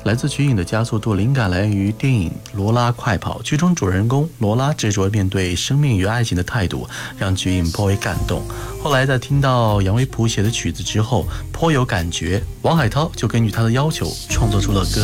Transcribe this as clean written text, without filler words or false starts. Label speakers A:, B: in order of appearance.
A: 来自瞿颖的加速度灵感来源于电影《罗拉快跑》，剧中主人公罗拉执着面对生命与爱情的态度，让瞿颖颇为感动。后来在听到杨维谱写的曲子之后，颇有感觉，王海涛就根据他的要求创作出了歌